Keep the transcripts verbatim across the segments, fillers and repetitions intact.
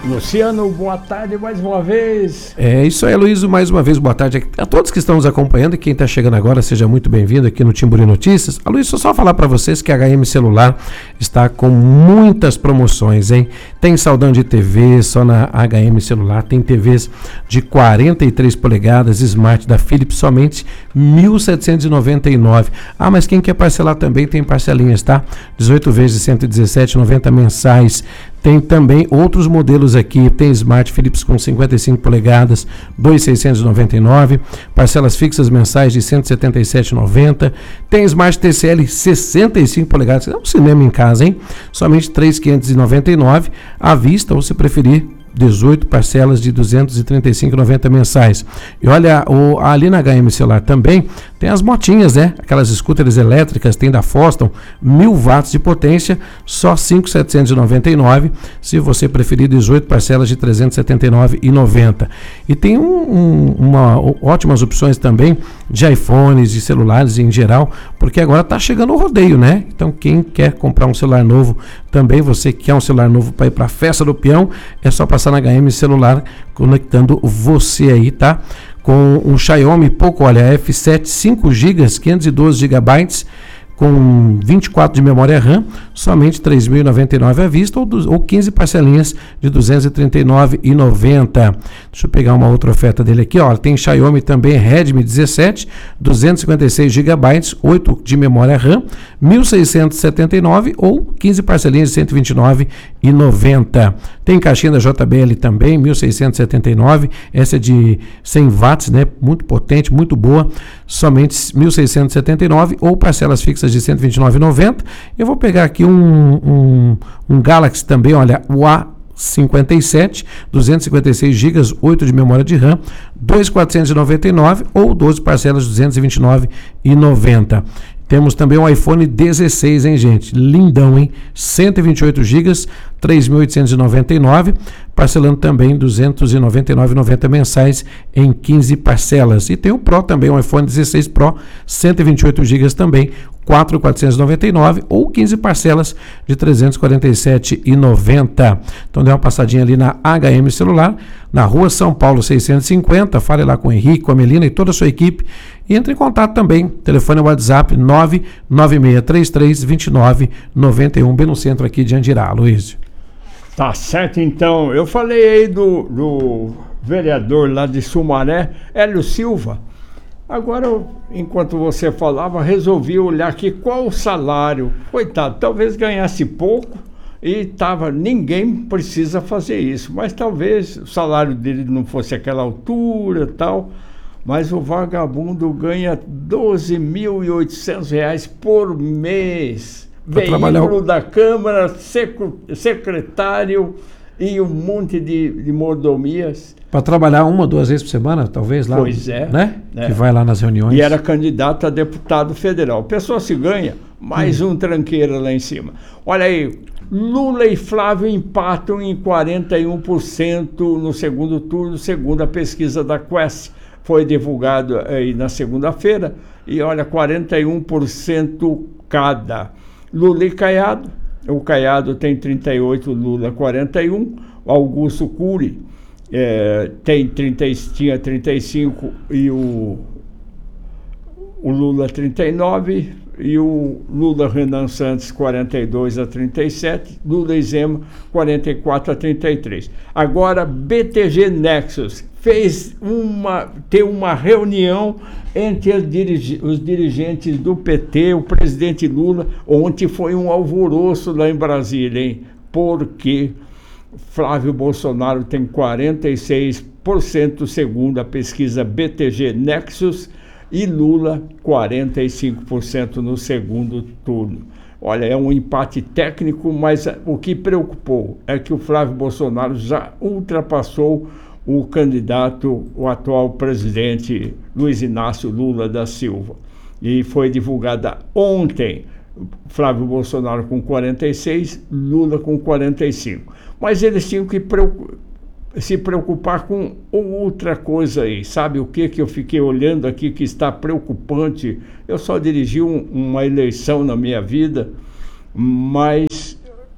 Luciano, boa tarde mais uma vez. É isso aí, Luísio, mais uma vez boa tarde a todos que estão nos acompanhando e quem está chegando agora, seja muito bem-vindo aqui no Timburi Notícias. A Luísio, só falar para vocês que a H M Celular está com muitas promoções, hein? Tem saldão de T V só na H M Celular, tem T Vs de quarenta e três polegadas Smart da Philips, somente mil setecentos e noventa e nove. Ah, mas quem quer parcelar também tem parcelinhas, tá? dezoito vezes de cento e dezessete reais e noventa centavos mensais. Tem também outros modelos aqui, tem Smart Philips com cinquenta e cinco polegadas, dois mil seiscentos e noventa e nove, parcelas fixas mensais de cento e setenta e sete reais e noventa centavos. Tem Smart T C L sessenta e cinco polegadas, é um cinema em casa, hein? Somente três mil quinhentos e noventa e nove à vista, ou se preferir, dezoito parcelas de duzentos e trinta e cinco reais e noventa centavos mensais. E olha, o, ali na H M Celular também tem as motinhas, né? Aquelas scooters elétricas, tem da Foston, mil watts de potência, só cinco mil setecentos e noventa e nove. Se você preferir, dezoito parcelas de trezentos e setenta e nove reais e noventa centavos. E tem um, um, uma, ótimas opções também de iPhones, de celulares em geral, porque agora está chegando o rodeio, né? Então quem quer comprar um celular novo, também você que quer um celular novo para ir para a festa do peão, é só passar na H M Celular, conectando você aí, tá? Com um Xiaomi Poco, olha, F sete, cinco gigas, quinhentos e doze gigabytes, com vinte e quatro de memória RAM, somente três mil e noventa e nove à vista, ou, do, ou quinze parcelinhas de duzentos e trinta e nove reais e noventa centavos. Deixa eu pegar uma outra oferta dele aqui, ó. Tem Xiaomi também Redmi dezessete, duzentos e cinquenta e seis gigabytes, oito de memória RAM, mil seiscentos e setenta e nove ou quinze parcelinhas de cento e vinte e nove reais e noventa centavos. Tem caixinha da J B L também, mil seiscentos e setenta e nove, essa é de cem watts, né? Muito potente, muito boa, somente mil seiscentos e setenta e nove ou parcelas fixas de cento e vinte e nove reais e noventa centavos. Eu vou pegar aqui um, um, um Galaxy também, olha, o A cinquenta e sete, duzentos e cinquenta e seis gigas, oito de memória de RAM, dois mil quatrocentos e noventa e nove ou doze parcelas de duzentos e vinte e nove reais e noventa centavos. Temos também um iPhone dezesseis, hein, gente? Lindão, hein? cento e vinte e oito gigas, três mil oitocentos e noventa e nove, parcelando também duzentos e noventa e nove reais e noventa centavos mensais em quinze parcelas. E tem o Pro também, um iPhone dezesseis Pro, cento e vinte e oito gigas também, quatro mil quatrocentos e noventa e nove ou quinze parcelas de trezentos e quarenta e sete reais e noventa centavos. Então dê uma passadinha ali na H M Celular, na Rua São Paulo seiscentos e cinquenta, fale lá com o Henrique, com a Melina e toda a sua equipe. E entre em contato também, telefone WhatsApp nove nove seis três três, dois nove nove um, bem no centro aqui de Andirá, Luísio. Tá certo, então. Eu falei aí do, do vereador lá de Sumaré, Hélio Silva. Agora, enquanto você falava, resolvi olhar aqui qual o salário. Coitado, talvez ganhasse pouco e tava, ninguém precisa fazer isso, mas talvez o salário dele não fosse aquela altura e tal. Mas o vagabundo ganha doze mil e oitocentos reais por mês. Pra Veículo trabalhar... da Câmara, secretário e um monte de, de mordomias. Para trabalhar uma, duas vezes por semana, talvez, lá. Pois é. Né? É. Que vai lá nas reuniões. E era candidato a deputado federal. A pessoa se ganha, mais hum. um tranqueira lá em cima. Olha aí, Lula e Flávio empatam em quarenta e um por cento no segundo turno, segundo a pesquisa da Quest. Foi divulgado aí na segunda-feira, e olha, quarenta e um por cento cada. Lula e Caiado, o Caiado tem trinta e oito, Lula quarenta e um, Augusto Cury é, tem trinta, tinha trinta e cinco e o, o Lula trinta e nove, e o Lula Renan Santos quarenta e dois a trinta e sete, Lula e Zema quarenta e quatro a trinta e três. Agora, B T G Nexus fez uma, ter uma reunião entre os, dirig, os dirigentes do P T, o presidente Lula. Ontem foi um alvoroço lá em Brasília, hein? Porque Flávio Bolsonaro tem quarenta e seis por cento segundo a pesquisa B T G Nexus e Lula quarenta e cinco por cento no segundo turno. Olha, é um empate técnico, mas o que preocupou é que o Flávio Bolsonaro já ultrapassou o candidato, o atual presidente Luiz Inácio Lula da Silva. E foi divulgada ontem, Flávio Bolsonaro com quarenta e seis, Lula com quarenta e cinco. Mas eles tinham que preocupar, se preocupar com outra coisa aí. Sabe o que que eu fiquei olhando aqui que está preocupante? Eu só dirigi um, uma eleição na minha vida, mas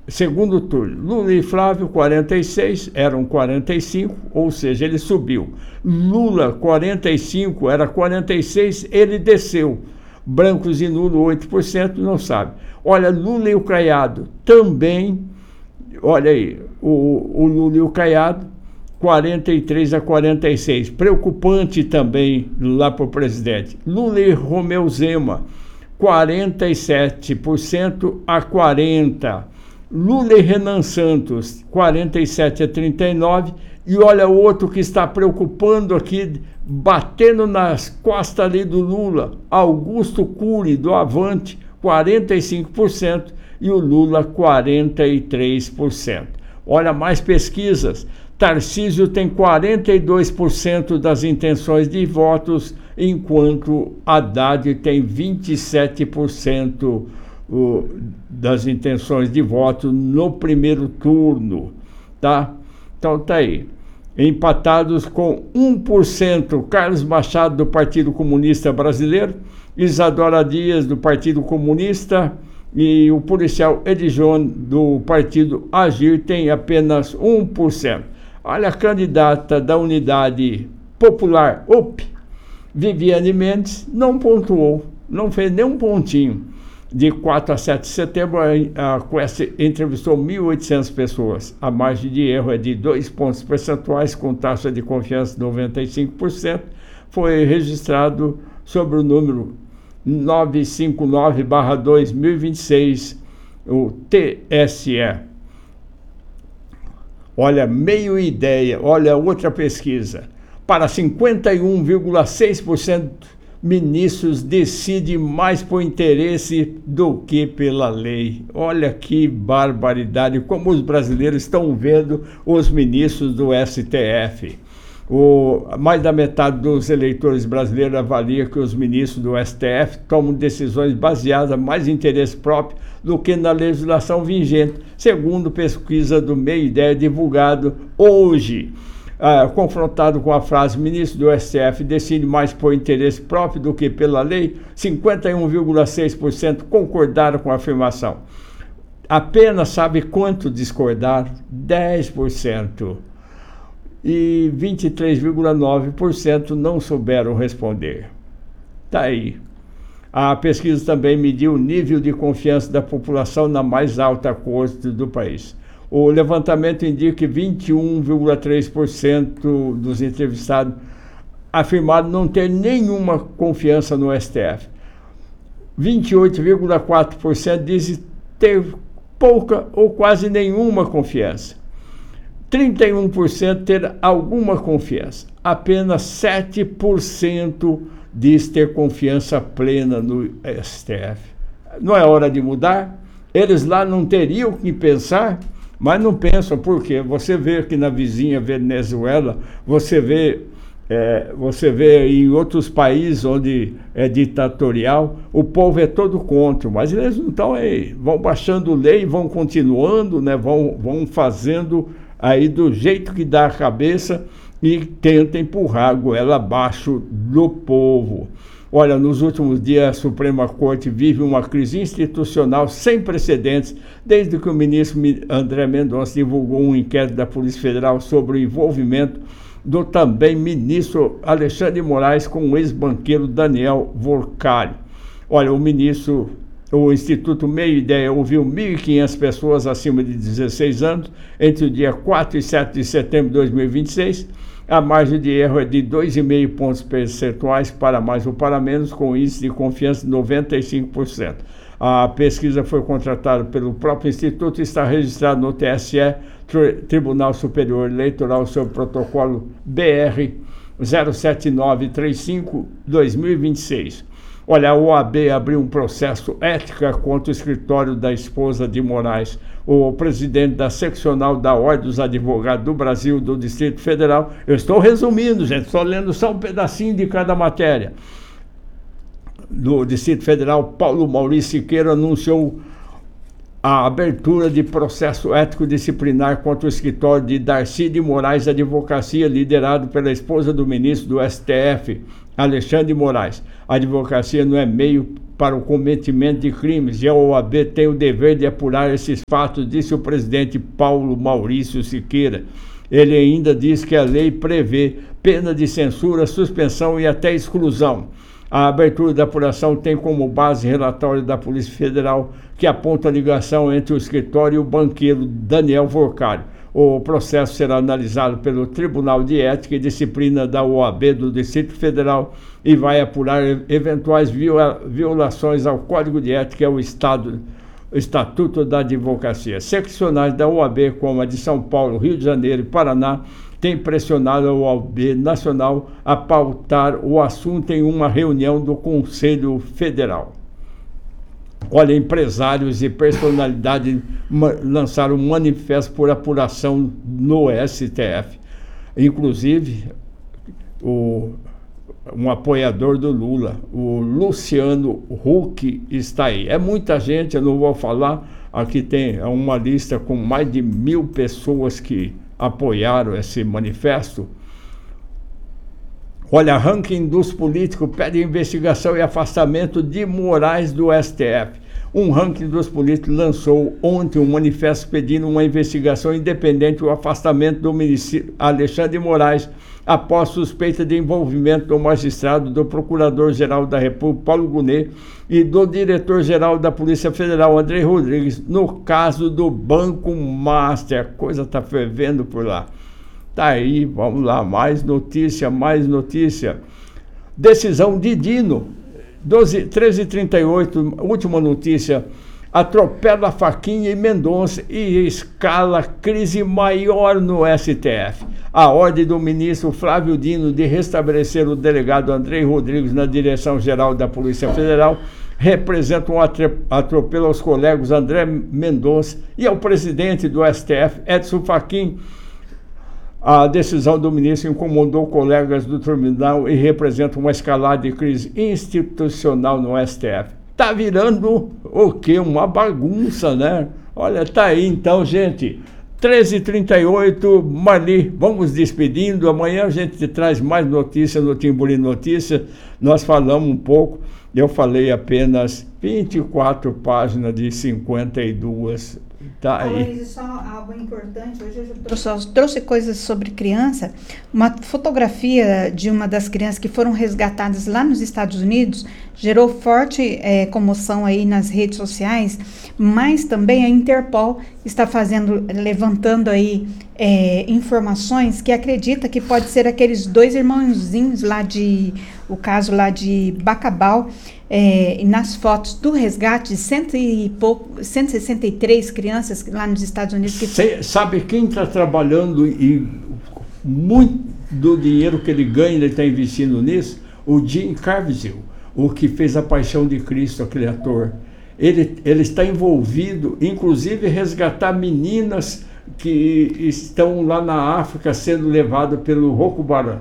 segundo turno, Lula e Flávio, quarenta e seis, eram quarenta e cinco, ou seja, ele subiu. Lula, quarenta e cinco, era quarenta e seis, ele desceu. Brancos e nulo, oito por cento, não sabe. Olha, Lula e o Caiado também, olha aí, o, o Lula e o Caiado, quarenta e três a quarenta e seis. Preocupante também lá para o presidente. Lula e Romeu Zema, quarenta e sete por cento a quarenta por cento. Lula e Renan Santos, quarenta e sete a trinta e nove por cento. E olha o outro que está preocupando aqui, batendo nas costas ali do Lula, Augusto Cury, do Avante, quarenta e cinco por cento, e o Lula, quarenta e três por cento. Olha mais pesquisas. Tarcísio tem quarenta e dois por cento das intenções de votos, enquanto Haddad tem vinte e sete por cento das intenções de voto no primeiro turno, tá? Então tá aí. Empatados com um por cento, Carlos Machado, do Partido Comunista Brasileiro, Isadora Dias, do Partido Comunista, e o policial Edjon, do Partido Agir, tem apenas um por cento. Olha, a candidata da Unidade Popular, U P, Viviane Mendes, não pontuou, não fez nenhum pontinho. De quatro a sete de setembro, a Quest entrevistou mil e oitocentas pessoas. A margem de erro é de dois pontos percentuais, com taxa de confiança de noventa e cinco por cento. Foi registrado sobre o número novecentos e cinquenta e nove barra dois mil e vinte e seis, o T S E. Olha, meio ideia, olha outra pesquisa. Para cinquenta e um vírgula seis por cento ministros decidem mais por interesse do que pela lei. Olha que barbaridade, como os brasileiros estão vendo os ministros do S T F. O, mais da metade dos eleitores brasileiros avalia que os ministros do S T F tomam decisões baseadas mais em interesse próprio do que na legislação vigente, segundo pesquisa do Meio Ideia divulgado hoje. Ah, confrontado com a frase ministro do S T F decide mais por interesse próprio do que pela lei, cinquenta e um vírgula seis por cento concordaram com a afirmação. Apenas sabe quanto discordar? dez por cento. E vinte e três vírgula nove por cento não souberam responder. Tá aí. A pesquisa também mediu o nível de confiança da população na mais alta corte do país. O levantamento indica que vinte e um vírgula três por cento dos entrevistados afirmaram não ter nenhuma confiança no S T F. vinte e oito vírgula quatro por cento dizem ter pouca ou quase nenhuma confiança. trinta e um por cento ter alguma confiança. Apenas sete por cento diz ter confiança plena no S T F. Não é hora de mudar? Eles lá não teriam que pensar? Mas não pensam, por quê? Você vê aqui na vizinha Venezuela, você vê, é, você vê em outros países onde é ditatorial, o povo é todo contra, mas eles não estão aí, vão baixando lei, vão continuando, né, vão, vão fazendo aí do jeito que dá a cabeça e tentam empurrar a goela abaixo do povo. Olha, nos últimos dias a Suprema Corte vive uma crise institucional sem precedentes, desde que o ministro André Mendonça divulgou um inquérito da Polícia Federal sobre o envolvimento do também ministro Alexandre de Moraes com o ex-banqueiro Daniel Volcari. Olha, o ministro, o Instituto Meio Ideia ouviu mil e quinhentas pessoas acima de dezesseis anos entre o dia quatro e sete de setembro de dois mil e vinte e seis. A margem de erro é de dois vírgula cinco pontos percentuais para mais ou para menos, com índice de confiança de noventa e cinco por cento. A pesquisa foi contratada pelo próprio Instituto e está registrada no T S E, Tribunal Superior Eleitoral, sob protocolo B R zero sete nove três cinco barra dois mil e vinte e seis. Olha, a O A B abriu um processo ética contra o escritório da esposa de Moraes. O presidente da seccional da Ordem dos Advogados do Brasil, do Distrito Federal, eu estou resumindo, gente, estou lendo só um pedacinho de cada matéria. Do Distrito Federal, Paulo Maurício Siqueira anunciou a abertura de processo ético-disciplinar contra o escritório de Darcy de Moraes Advocacia, liderado pela esposa do ministro do S T F, Alexandre de Moraes. A advocacia não é meio para o cometimento de crimes e a O A B tem o dever de apurar esses fatos, disse o presidente Paulo Maurício Siqueira. Ele ainda diz que a lei prevê pena de censura, suspensão e até exclusão. A abertura da apuração tem como base relatório da Polícia Federal, que aponta a ligação entre o escritório e o banqueiro Daniel Vorcário. O processo será analisado pelo Tribunal de Ética e Disciplina da O A B do Distrito Federal e vai apurar eventuais viola- violações ao Código de Ética e ao Estado, Estatuto da Advocacia. Seccionais da O A B, como a de São Paulo, Rio de Janeiro e Paraná, tem pressionado a O A B Nacional a pautar o assunto em uma reunião do Conselho Federal. Olha, empresários e personalidades lançaram um manifesto por apuração no S T F. Inclusive, o, um apoiador do Lula, o Luciano Huck, está aí. É muita gente, eu não vou falar. Aqui tem uma lista com mais de mil pessoas que apoiaram esse manifesto. Olha, ranking dos políticos pede investigação e afastamento de Moraes do S T F. Um ranking dos políticos lançou ontem um manifesto pedindo uma investigação independente e o afastamento do ministro Alexandre de Moraes após suspeita de envolvimento do magistrado, do Procurador-Geral da República, Paulo Gonet, e do Diretor-Geral da Polícia Federal, André Rodrigues, no caso do Banco Master. A coisa está fervendo por lá. Tá aí, vamos lá, mais notícia, mais notícia. Decisão de Dino, treze e trinta e oito, última notícia. Atropela Fachin e Mendonça e escala crise maior no S T F. A ordem do ministro Flávio Dino de restabelecer o delegado André Rodrigues na Direção-Geral da Polícia Federal representa um atropelo aos colegas André Mendonça e ao presidente do S T F, Edson Fachin. A decisão do ministro incomodou colegas do tribunal e representa uma escalada de crise institucional no S T F. Tá virando o quê? Uma bagunça, né? Olha, tá aí então, gente. treze e trinta e oito, Marli, vamos despedindo. Amanhã a gente traz mais notícias no Timburi Notícias. Nós falamos um pouco, eu falei apenas vinte e quatro páginas de cinquenta e duas. Tá aí. Só algo importante, hoje eu trouxe, trouxe coisas sobre criança, uma fotografia de uma das crianças que foram resgatadas lá nos Estados Unidos, gerou forte é, comoção aí nas redes sociais, mas também a Interpol está fazendo, levantando aí é, informações que acredita que pode ser aqueles dois irmãozinhos lá de, o caso lá de Bacabal. É, nas fotos do resgate, cento e pouco, cento e sessenta e três crianças lá nos Estados Unidos. Que... Cê, sabe quem está trabalhando e muito do dinheiro que ele ganha, ele está investindo nisso? O Jim Caviezel, o que fez A Paixão de Cristo, aquele ator. Ele, ele está envolvido, inclusive, resgatar meninas que estão lá na África sendo levadas pelo Rokubaran.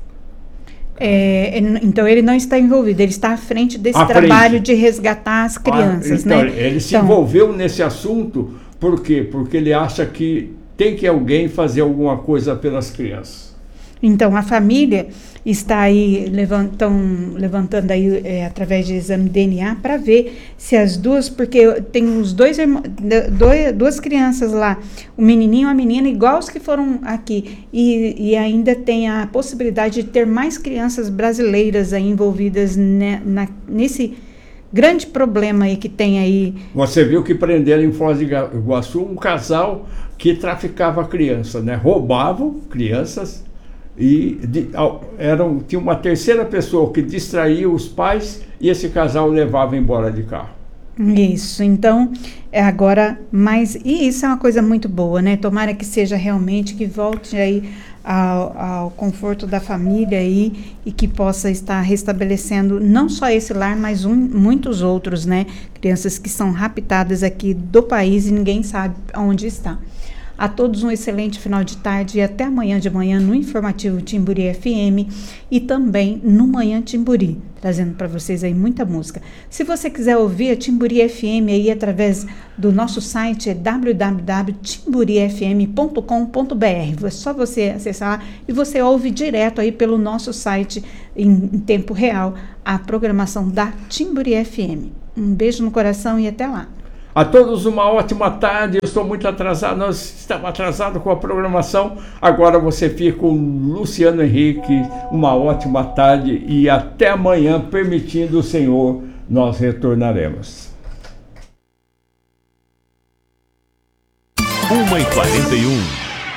É, então ele não está envolvido, ele está à frente desse à trabalho frente. de resgatar as crianças, ah, então, né? Ele se então, envolveu nesse assunto, por quê? Porque ele acha que tem que alguém fazer alguma coisa pelas crianças. Então a família está aí levantam, levantando aí é, através de exame de D N A para ver se as duas, porque tem os dois, dois duas crianças lá, o menininho e a menina, igual os que foram aqui, e, e ainda tem a possibilidade de ter mais crianças brasileiras aí envolvidas ne, na, nesse grande problema aí que tem aí. Você viu que prenderam em Foz do Iguaçu um casal que traficava crianças, né? Roubavam crianças. E de, eram, tinha uma terceira pessoa que distraía os pais e esse casal levava embora de carro. Isso, então, agora, mas, e isso é uma coisa muito boa, né? Tomara que seja realmente, que volte aí ao, ao conforto da família aí e que possa estar restabelecendo não só esse lar, mas um, muitos outros, né? Crianças que são raptadas aqui do país e ninguém sabe onde está. A todos um excelente final de tarde e até amanhã de manhã no Informativo Timburi F M e também no Manhã Timburi, trazendo para vocês aí muita música. Se você quiser ouvir a Timburi F M aí através do nosso site, é w w w ponto timburi f m ponto com ponto b r. É só você acessar e você ouve direto aí pelo nosso site em, em tempo real a programação da Timburi F M. Um beijo no coração e até lá. A todos uma ótima tarde. Eu estou muito atrasado, nós estamos atrasados com a programação. Agora você fica com Luciano Henrique. Uma ótima tarde e até amanhã, permitindo o Senhor, nós retornaremos. uma e quarenta e um.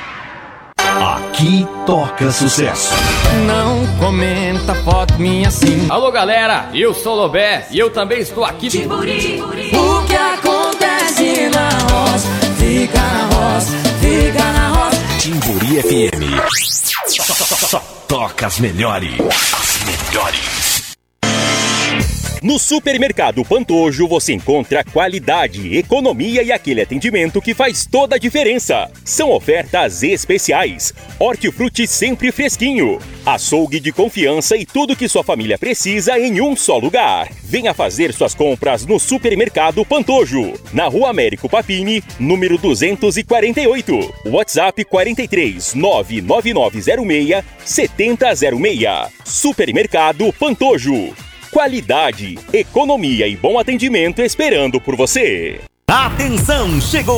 Aqui toca sucesso. Não comenta foto minha assim. Alô galera, eu sou o Lobé e eu também estou aqui. Timburi. O que acontece na roça, fica na roça, fica na roça. Timburi F M. Só, só, só, só toca as melhores. As melhores. No Supermercado Pantojo você encontra qualidade, economia e aquele atendimento que faz toda a diferença. São ofertas especiais, hortifruti sempre fresquinho, açougue de confiança e tudo que sua família precisa em um só lugar. Venha fazer suas compras no Supermercado Pantojo, na Rua Américo Papini, número duzentos e quarenta e oito. WhatsApp quarenta e três, nove nove nove zero seis, sete zero zero seis. Supermercado Pantojo. Qualidade, economia e bom atendimento esperando por você. Atenção, chegou